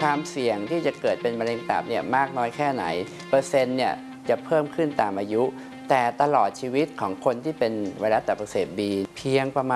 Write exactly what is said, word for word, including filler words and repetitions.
ความเสี่ยงที่จะเกิดเป็นมะเร็งตับเนี่ยมากน้อยแค่ไหนเปอร์เซ็นต์เนี่ยจะเพิ่มขึ้นตามอายุแต่ตลอดชีวิตของคนที่เป็นไวรัสตับอักเสบบีเพียงประมาณ